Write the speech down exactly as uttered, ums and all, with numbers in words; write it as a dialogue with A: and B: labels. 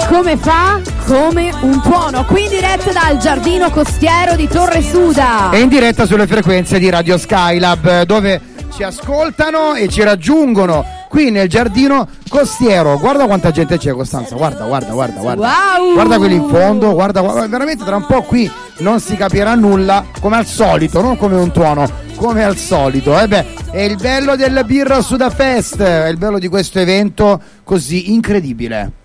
A: come fa? Come un tuono, qui in diretta dal giardino costiero di Torre Suda
B: e in diretta sulle frequenze di Radio Skylab, dove ci ascoltano e ci raggiungono qui nel giardino costiero. Guarda quanta gente c'è, Costanza, guarda, guarda, guarda, guarda.
A: Wow.
B: Guarda quelli in fondo, guarda, guarda, veramente tra un po' qui non si capirà nulla, come al solito, non come un tuono, come al solito. Eh beh, è il bello del Birra Suda Fest, è il bello di questo evento così incredibile.